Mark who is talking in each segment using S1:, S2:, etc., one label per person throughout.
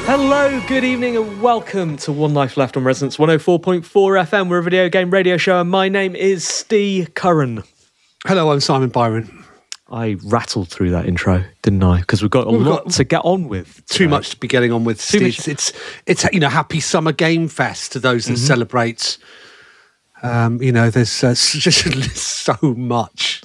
S1: Hello, good evening, and welcome to One Life Left on Resonance 104.4 FM. We're a video game radio show, and my name is Steve Curran.
S2: Hello, I'm Simon Byron.
S1: I rattled through that intro, didn't I? Because we've got a lot to get on with today.
S2: Too much to be getting on with, Steve. It's Happy Summer Game Fest to those that celebrate. There's so much.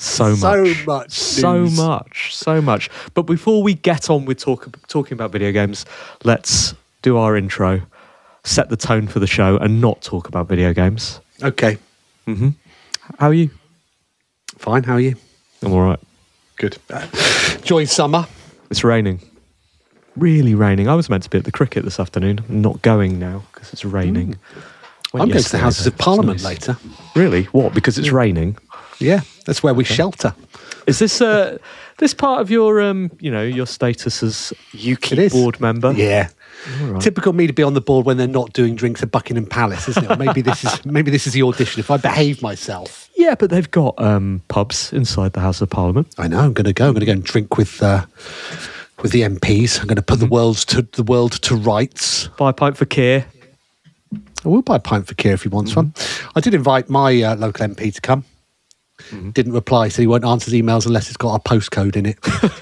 S1: So much. But before we get on with talking about video games, let's do our intro, set the tone for the show, and not talk about video games.
S2: Okay.
S1: Mm-hmm. How are you?
S2: Fine. How are you?
S1: I'm all right.
S2: Good. Enjoying summer.
S1: It's raining. Really raining. I was meant to be at the cricket this afternoon. I'm not going now because it's raining.
S2: I'm going to the Houses of Parliament later.
S1: Really? What? Because it's raining?
S2: Yeah, that's where we shelter.
S1: Is this this part of your your status as UKIP board member?
S2: Yeah.
S1: Right.
S2: Typical me to be on the board when they're not doing drinks at Buckingham Palace, isn't it? Maybe this is the audition if I behave myself.
S1: Yeah, but they've got pubs inside the House of Parliament.
S2: I know. I'm going to go and drink with the MPs. I'm going to put the world to rights.
S1: Buy a pint for Keir.
S2: I will buy a pint for Keir if he wants one. I did invite my local MP to come. Didn't reply, so he won't answer his emails unless it's got our postcode in it.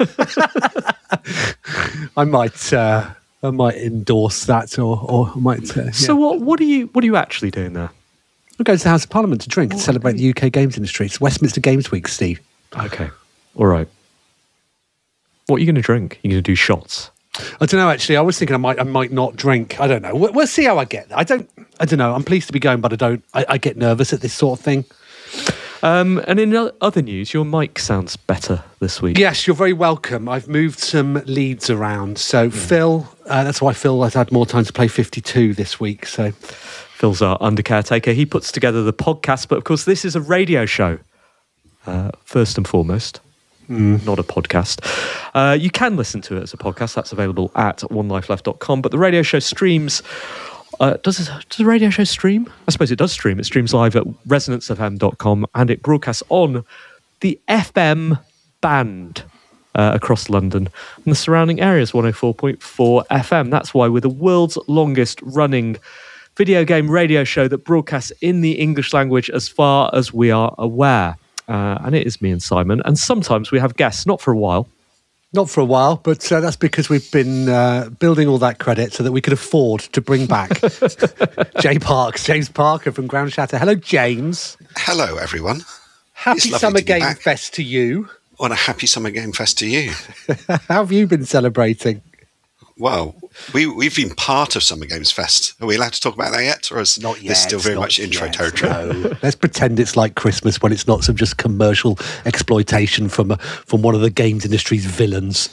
S2: I might endorse that, or I might.
S1: So what are you actually doing there?
S2: I'm going to the House of Parliament to drink and celebrate the UK games industry. It's Westminster Games Week, Steve.
S1: Okay, all right. What are you going to drink? You're going to do shots?
S2: I don't know. Actually, I was thinking I might not drink. I don't know. We'll see how I get. I don't know. I'm pleased to be going, but I get nervous at this sort of thing.
S1: And in other news, your mic sounds better this week.
S2: Yes, you're very welcome. I've moved some leads around. So Phil, that's why Phil has had more time to play 52 this week. So
S1: Phil's our under caretaker. He puts together the podcast, but of course this is a radio show, first and foremost. Not a podcast. You can listen to it as a podcast. That's available at onelifeleft.com. But the radio show streams. Does the radio show stream? I suppose it does stream. It streams live at resonancefm.com and it broadcasts on the FM band across London and the surrounding areas, 104.4 FM. That's why we're the world's longest running video game radio show that broadcasts in the English language as far as we are aware. And it is me and Simon. And sometimes we have guests, not for a while.
S2: Not for a while, but that's because we've been building all that credit so that we could afford to bring back James Parker from Ground Shatter. Hello, James.
S3: Hello, everyone.
S2: Happy Summer Game Fest to you.
S3: Well, a happy Summer Game Fest to you.
S2: How have you been celebrating?
S3: Well, we've been part of Summer Games Fest. Are we allowed to talk about that yet? Or is
S2: not yet,
S3: this still very much intro territory?
S2: No. Let's pretend it's like Christmas when it's not some just commercial exploitation from one of the games industry's villains.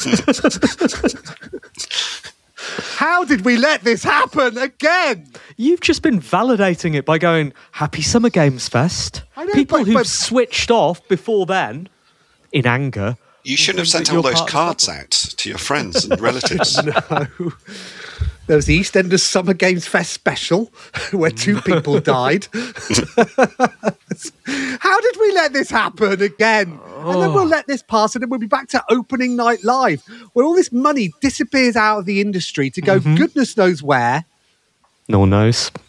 S2: How did we let this happen again?
S1: You've just been validating it by going, Happy Summer Games Fest.
S2: I know,
S1: People who've switched off before then, in anger.
S3: You shouldn't have sent all those cards out to your friends and relatives.
S2: No. There was the EastEnders Summer Games Fest special where 2 people died. How did we let this happen again? And then we'll let this pass and then we'll be back to opening night live where all this money disappears out of the industry to go goodness knows where.
S1: No one knows.